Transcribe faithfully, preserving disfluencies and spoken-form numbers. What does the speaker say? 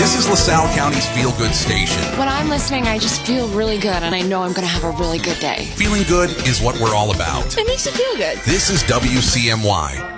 This is LaSalle County's Feel Good station. When I'm listening, I just feel really good, and I know I'm going to have a really good day. Feeling good is what we're all about. It makes you feel good. This is W C M Y.